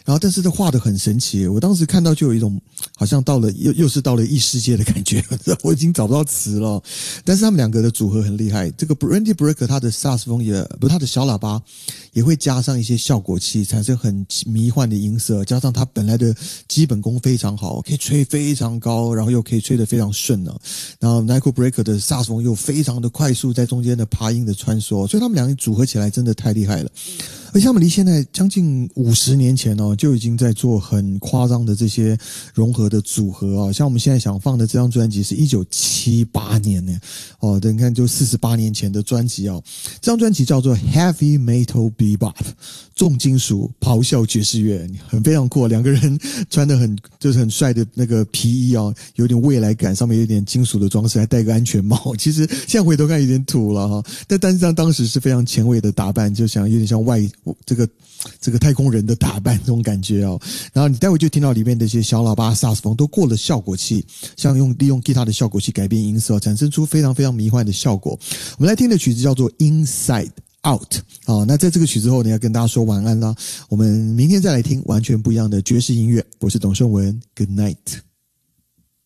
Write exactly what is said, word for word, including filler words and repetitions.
然后但是这画得很神奇，我当时看到就有一种好像到了又又是到了异世界的感觉，我已经找不到词了。但是他们两个的组合很厉害，这个 Randy Brecker 他的萨克斯风也不是他的小喇叭也会加上一些效果器，产生很迷幻的音色，加上他本来的基本功非常好，可以吹非常高，然后又可以吹得非常顺啊。然后 Nicole Brecker 的萨克斯风又非常的快速，在中间的爬音的穿梭，所以他们两个组合起来真的太厉害了。而且他们离现在将近五十年前哦，就已经在做很夸张的这些融合的组合啊。像我们现在想放的这张专辑是一九七八年呢，哦，你看就四十八年前的专辑哦。这张专辑叫做 Heavy Metal Bebop， 重金属咆哮爵士乐，很非常酷。两个人穿得很就是很帅的那个皮衣啊，有点未来感，上面有点金属的装饰，还戴个安全帽。其实现在回头看有点土了哈，但但是在当时是非常前卫的打扮，就想有点像外这个这个太空人的打扮这种感觉哦。然后你待会就听到里面的一些小喇叭、萨克斯风都过了效果器，像用利用吉他的效果器改变音色，产生出非常非常迷幻的效果。我们来听的曲子叫做 Inside Out 啊，那在这个曲子后，你要跟大家说晚安啦。我们明天再来听完全不一样的爵士音乐。我是董胜文 ，Good night。